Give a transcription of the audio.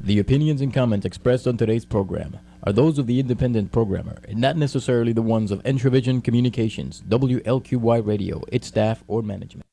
The opinions and comments expressed on today's program are those of the independent programmer and not necessarily the ones of Entravision Communications, WLQY Radio, its staff, or management.